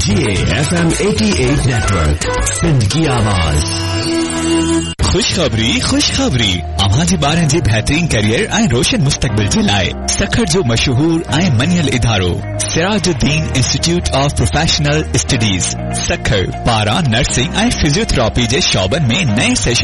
लीजिए FM 88 network, Sindh की आवाज। खुशखबरी अवाजी बारन जी बेहतरीन करियर ऐं रोशन मुस्तकबिल जे लाइ सखर जो मशहूर ऐं मनियल इदारो Sirajuddin institute of professional studies Sukkur पारां नर्सिंग ऐं फिजियोथेरेपी जे शोबन में नए सेशन